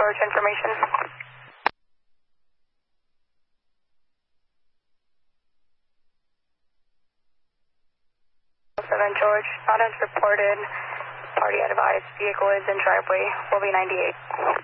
George information. 7 George, not as reported. Party advised, vehicle is in driveway, will be 98.